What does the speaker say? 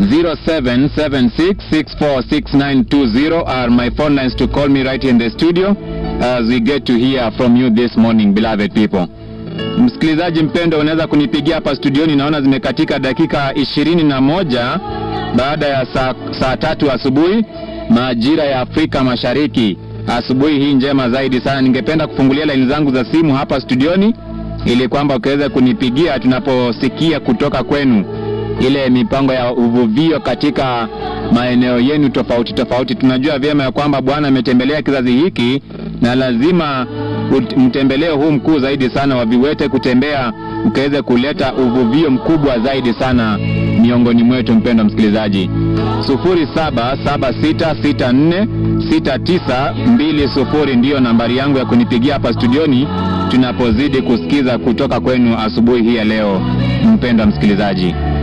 0776646920 are my phone lines to call me right in the studio as we get to hear from you this morning, beloved people. Msikilizaji mpendo, unaweza kunipigia hapa studioni. Naona zimekatika dakika 21 baada ya saa 3 asubuhi majira ya Afrika Mashariki. Asubuhi hii njema zaidi sana. Ningependa kufungulia line zangu za simu hapa studioni ili kwamba ukaweza kunipigia tunaposikia kutoka kwenu ile mipango ya uvuvio katika maeneo yenu tofauti tofauti. Tunajua vyema ya kwamba Bwana ametembelea kizazi hiki na lazima mtembeleo huu mkuu zaidi sana wa viwete kutembea ukaweze kuleta uvuvio mkubwa zaidi sana miongoni mwetu. Mpendwa msikilizaji, 0776646920 ndio nambari yangu ya kunipigia hapa studioni tunapozidi kusikiza kutoka kwenu asubuhi hii ya leo, mpendwa msikilizaji.